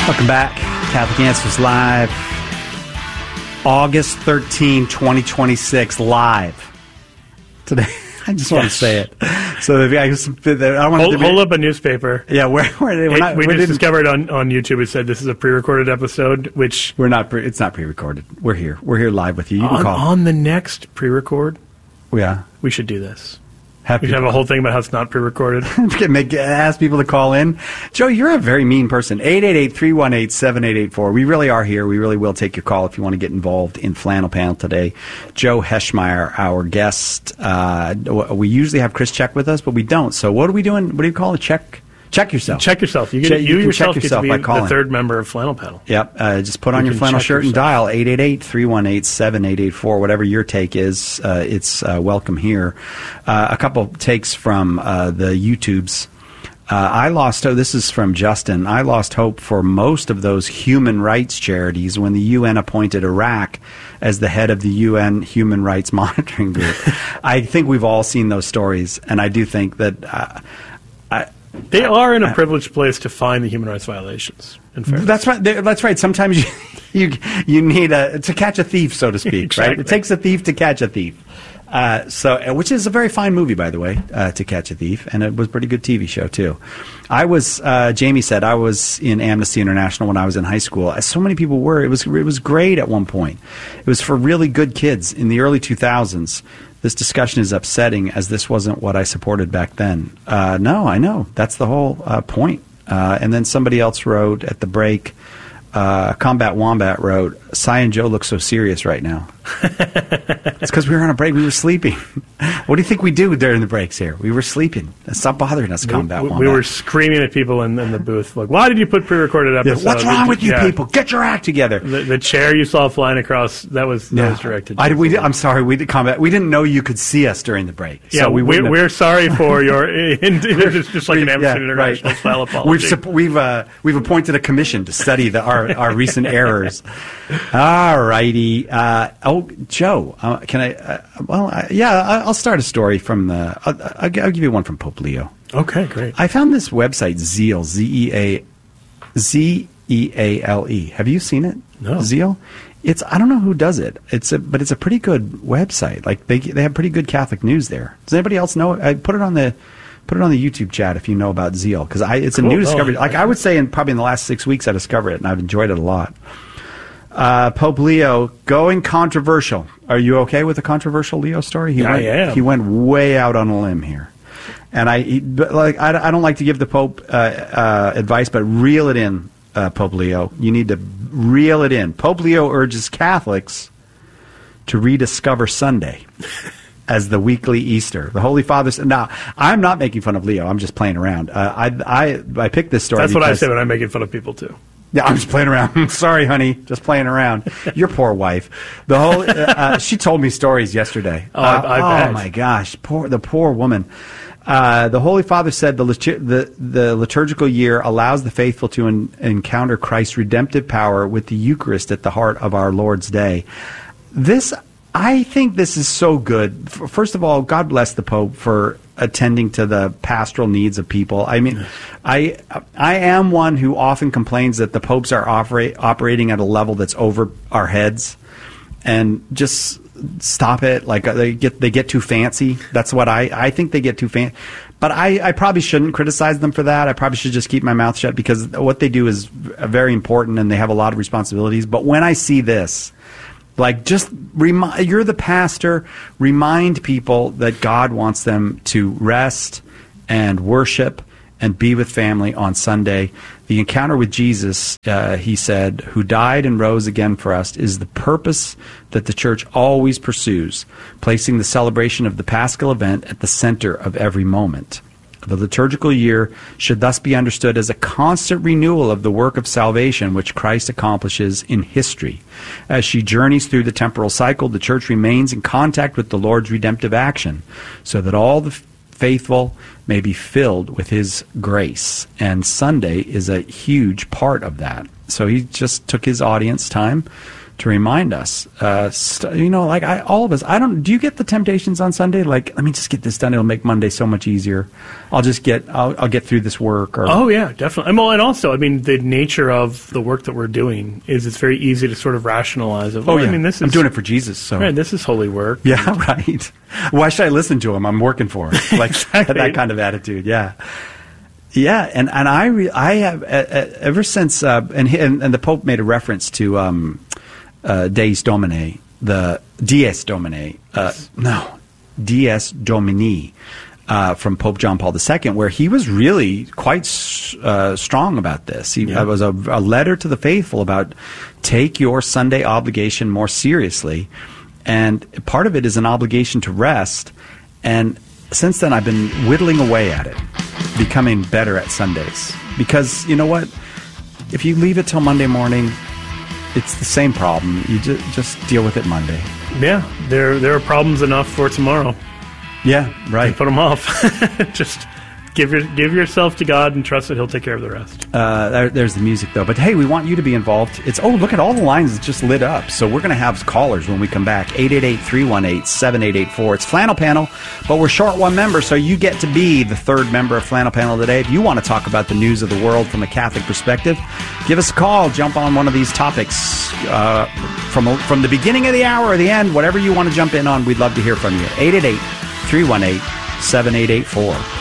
Welcome back. Catholic Answers Live. August 13, 2026, live. Today, I just want to say it. So I don't want to hold up a newspaper. Yeah, we just discovered on YouTube. It said this is a pre-recorded episode, which we're not. It's not pre-recorded. We're here. We're here live with you. You can call on the next pre-record. Yeah, we should do this. We should have a whole thing about how it's not pre-recorded. Ask people to call in. Joe, you're a very mean person. 888-318-7884. We really are here. We really will take your call if you want to get involved in Flannel Panel today. Joe Heschmeyer, our guest. We usually have Chris Check with us, but we don't. So what are we doing? What do you call it? Check yourself. Check yourself. You yourself get to be the third member of Flannel Panel. Yep. Just put on your flannel shirt and dial 888-318-7884. Whatever your take is, it's welcome here. A couple takes from the YouTubes. This is from Justin. I lost hope for most of those human rights charities when the UN appointed Iraq as the head of the UN Human Rights Monitoring Group. I think we've all seen those stories, and I do think that... They are in a privileged place to find the human rights violations. In fairness. That's right. That's right. Sometimes you need to catch a thief, so to speak. Exactly. Right? It takes a thief to catch a thief. Which is a very fine movie, by the way, To Catch a Thief, and it was a pretty good TV show too. Jamie said, I was in Amnesty International when I was in high school. As so many people were, it was great at one point. It was for really good kids in the early 2000s. This discussion is upsetting, as this wasn't what I supported back then. No, I know. That's the whole point. And then somebody else wrote at the break, Combat Wombat wrote, Cy and Joe look so serious right now. It's because we were on a break. We were sleeping. What do you think we do during the breaks here? We were sleeping. Stop bothering us, Combat Wombat. We were screaming at people in the booth, like, why did you put pre-recorded episodes? What's wrong with you people? Get your act together. The chair you saw flying across, that was directed. I'm sorry. We didn't know you could see us during the break. Yeah, so we're sorry for your... It's just like an Amnesty International style apology. We've appointed a commission to study our recent errors. All righty. Joe, can I? I'll start a story from the. I'll give you one from Pope Leo. Okay, great. I found this website, Zeal, Zeale. Have you seen it? No. Zeal. I don't know who does it. But it's a pretty good website. Like they have pretty good Catholic news there. Does anybody else know? I put it on the YouTube chat if you know about Zeal, because it's a new discovery. I would say probably in the last 6 weeks I discovered it, and I've enjoyed it a lot. Pope Leo going controversial. Are you okay with the controversial Leo story? I am. He went way out on a limb here, and I don't like to give the Pope advice, but reel it in, Pope Leo. You need to reel it in. Pope Leo urges Catholics to rediscover Sunday as the weekly Easter. The Holy Father said, now, I'm not making fun of Leo. I'm just playing around. I picked this story. That's what I say when I'm making fun of people, too. Yeah, I'm just playing around. Sorry, honey. Just playing around. Your poor wife. She told me stories yesterday. I bet. Oh, my gosh. The poor woman. The Holy Father said the liturgical year allows the faithful to encounter Christ's redemptive power with the Eucharist at the heart of our Lord's Day. I think this is so good. First of all, God bless the Pope for attending to the pastoral needs of people. I mean, I am one who often complains that the popes are operating at a level that's over our heads, and just stop it. Like they get too fancy. That's what I think, they get too fancy. But I probably shouldn't criticize them for that. I probably should just keep my mouth shut, because what they do is very important and they have a lot of responsibilities. But when I see this, like, just you're the pastor, remind people that God wants them to rest and worship and be with family on Sunday. The encounter with Jesus, he said, who died and rose again for us, is the purpose that the Church always pursues, placing the celebration of the Paschal event at the center of every moment. The liturgical year should thus be understood as a constant renewal of the work of salvation which Christ accomplishes in history. As she journeys through the temporal cycle, the Church remains in contact with the Lord's redemptive action, so that all the faithful may be filled with His grace. And Sunday is a huge part of that. So he just took his audience time to remind us. Like all of us, do you get the temptations on Sunday? Like, let me just get this done. It'll make Monday so much easier. I'll get through this work. Oh yeah, definitely. Well, and also, I mean, the nature of the work that we're doing is it's very easy to sort of rationalize it. Well, yeah. I mean, I'm doing it for Jesus. So right, this is holy work. Yeah, right. Why should I listen to him? I'm working for him. Like exactly. That kind of attitude. Yeah. Yeah, and I have ever since and the Pope made a reference to Deus Domine, the Dies Domine, Dies Domini, from Pope John Paul II, where he was really quite strong about this. It was a letter to the faithful about take your Sunday obligation more seriously, and part of it is an obligation to rest. And since then, I've been whittling away at it, becoming better at Sundays. Because you know what? If you leave it till Monday morning, it's the same problem. You just deal with it Monday. Yeah, there are problems enough for tomorrow. Yeah, right. Put them off. Just give yourself to God and trust that He'll take care of the rest. There's the music, though. But hey, we want you to be involved. Look at all the lines that just lit up. So we're going to have callers when we come back. 888-318-7884. It's Flannel Panel, but we're short one member, so you get to be the third member of Flannel Panel today. If you want to talk about the news of the world from a Catholic perspective, give us a call. Jump on one of these topics from the beginning of the hour or the end, whatever you want to jump in on. We'd love to hear from you. 888-318-7884.